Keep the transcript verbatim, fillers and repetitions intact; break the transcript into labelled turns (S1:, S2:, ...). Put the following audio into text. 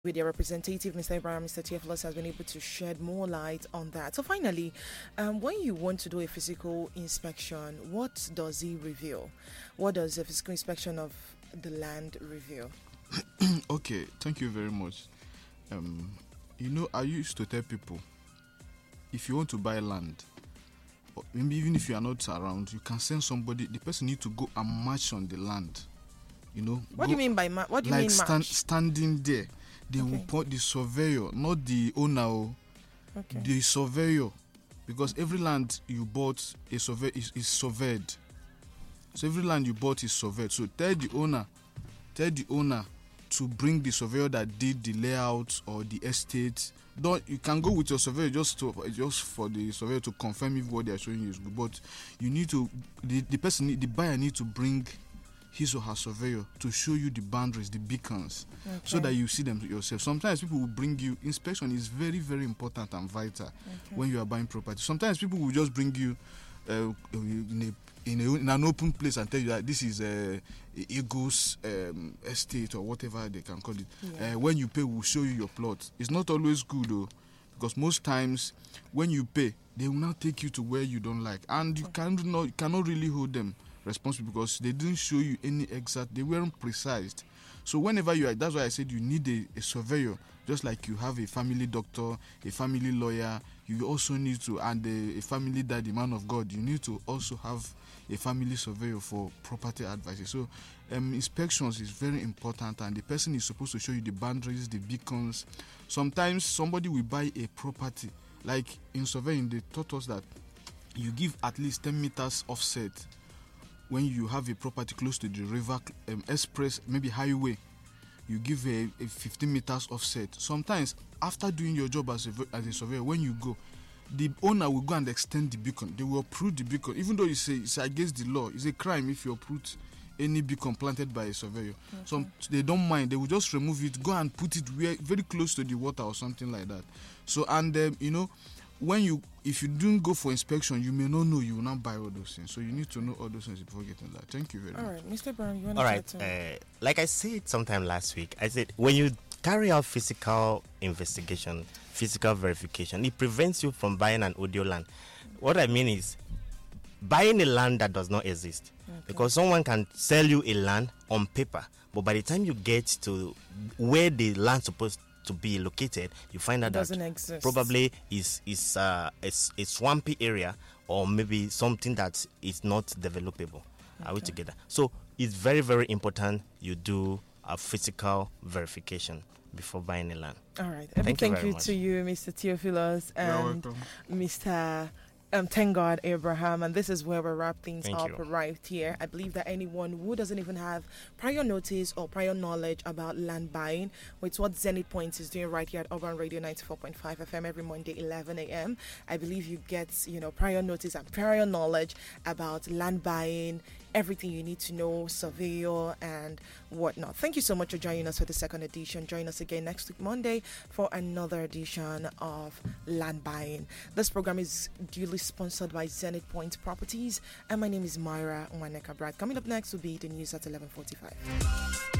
S1: with your representative, Mister Abraham, Mister Theophilus, has been able to shed more light on that. So finally, um, when you want to do a physical inspection, what does it reveal? What does a physical inspection of the land reveal?
S2: Okay, thank you very much. Um, you know, I used to tell people, if you want to buy land, or maybe even if you are not around, you can send somebody. The person need to go and march on the land. You know.
S1: What do you mean by ma- what do you
S2: like
S1: mean
S2: stand,
S1: march?
S2: standing there? They
S1: Okay.
S2: will put the surveyor, not the owner, oh,
S1: Okay.
S2: the surveyor, because every land you bought a survey is, is surveyed. So every land you bought is surveyed. So tell the owner, tell the owner to bring the surveyor that did the layout or the estate. Don't you can go with your surveyor just to just for the surveyor to confirm if what they are showing you is good. But you need to the, the person need, the buyer need to bring his or her surveyor to show you the boundaries, the beacons,
S1: Okay.
S2: so that you see them yourself. Sometimes people will bring you inspection is very very important and vital
S1: Okay.
S2: when you are buying property. Sometimes people will just bring you uh, in a In, a, in an open place and tell you that this is a, a Eagles um, estate or whatever they can call it.
S1: Yeah.
S2: Uh, when you pay, we'll show you your plot. It's not always good though, because most times when you pay, they will not take you to where you don't like, and you cannot you cannot really hold them responsible because they didn't show you any exact. They weren't precise. So whenever you are, that's why I said you need a, a surveyor, just like you have a family doctor, a family lawyer. You also need to, and a, a family daddy, man of God. You need to also have a family surveyor for property advice. So um, inspections is very important, and the person is supposed to show you the boundaries, the beacons. Sometimes somebody will buy a property, like in surveying, they taught us that you give at least ten meters offset when you have a property close to the river um, express, maybe highway. You give a, a fifteen meters offset. Sometimes after doing your job as a, as a surveyor, when you go, the owner will go and extend the beacon. They will uproot the beacon, even though you say it's against the law. It's a crime if you uproot any beacon planted by a surveyor.
S1: Okay.
S2: Some they don't mind. They will just remove it, go and put it where, very close to the water or something like that. So and um, you know, when you if you don't go for inspection, you may not know. You will not buy all those things. So you need to know all those things before getting that. Thank you very
S1: All
S2: much.
S1: right, Mister Brown, you want
S3: All
S1: to
S3: right. Uh, like I said sometime last week, I said when you carry out physical investigation, physical verification, it prevents you from buying an audio land. What I mean is buying a land that does not exist.
S1: Okay.
S3: Because someone can sell you a land on paper, but by the time you get to where the land's supposed to be located, you find out
S1: It
S3: that
S1: doesn't exist.
S3: probably is is uh, a, a swampy area, or maybe something that is not developable. Are we
S1: Okay.
S3: together? So it's very very important you do a physical verification before buying a land.
S1: All right. A big
S3: Thank you
S1: thank
S3: very
S1: you
S3: much.
S1: to you, Mister Theophilus,
S2: You're
S1: and
S2: welcome.
S1: Mister Um, thank God, Abraham. And this is where we wrap things
S3: Thank
S1: up
S3: you.
S1: right here. I believe that anyone who doesn't even have prior notice or prior knowledge about land buying, which is what Zenith Point is doing right here at Urban Radio ninety-four point five F M every Monday, eleven a.m. I believe you get, you know, prior notice and prior knowledge about land buying, everything you need to know, surveyor and whatnot. Thank you so much for joining us for the second edition. Join us again next week, Monday, for another edition of Land Buying. This program is duly sponsored by Zenith Point Properties, and my name is Myra Waneka Brad. Coming up next will be the news at eleven forty-five.